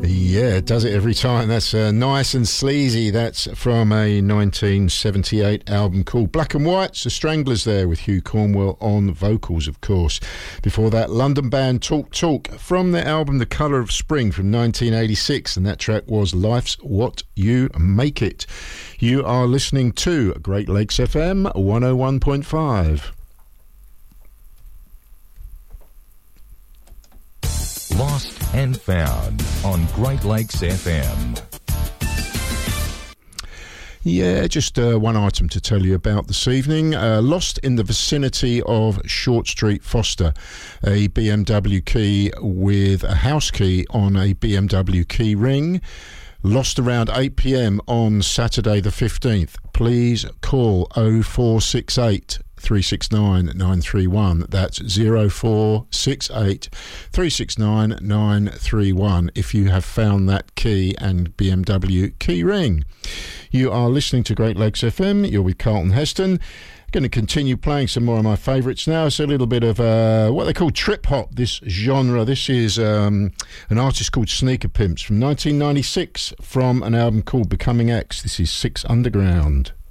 Yeah, it does it every time. That's Nice and Sleazy. That's from a 1978 album called Black and Whites. The Stranglers there with Hugh Cornwell on vocals, of course. Before that, London band Talk Talk from their album The Colour of Spring from 1986, and that track was Life's What You Make It. You are listening to Great Lakes FM 101.5. Lost and Found on Great Lakes FM. Yeah, just one item to tell you about this evening. Lost in the vicinity of Short Street, Foster. A BMW key with a house key on a BMW key ring. Lost around 8 p.m. on Saturday the 15th. Please call 0468 369 931. That's 0468 369 931 if you have found that key and BMW key ring. You are listening to Great Lakes FM. You're with Carlton Heston. Going to continue playing some more of my favourites now. It's a little bit of what they call trip hop, this genre. This is an artist called Sneaker Pimps from 1996 from an album called Becoming X. This is Six Underground.